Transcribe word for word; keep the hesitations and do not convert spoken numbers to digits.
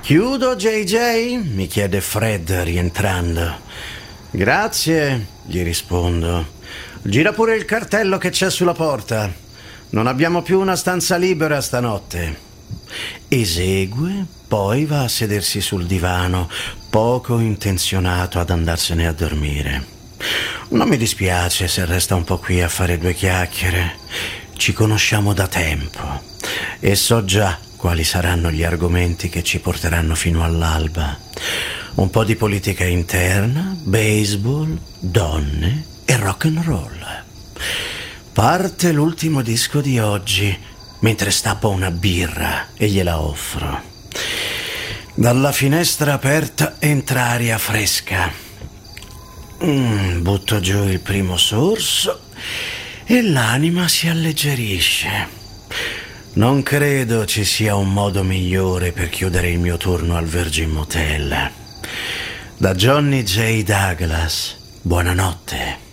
Chiudo, J J? Mi chiede Fred rientrando. Grazie, gli rispondo. Gira pure il cartello che c'è sulla porta. Non abbiamo più una stanza libera stanotte. Esegue, poi va a sedersi sul divano, poco intenzionato ad andarsene a dormire. Non mi dispiace se resta un po' qui a fare due chiacchiere. Ci conosciamo da tempo e so già quali saranno gli argomenti che ci porteranno fino all'alba. Un po' di politica interna, baseball, donne e rock and roll. Parte l'ultimo disco di oggi, mentre stappo una birra e gliela offro. Dalla finestra aperta entra aria fresca. Mm, butto giù il primo sorso e l'anima si alleggerisce. Non credo ci sia un modo migliore per chiudere il mio turno al Virgin Motel. Da Johnny J. Douglas, buonanotte.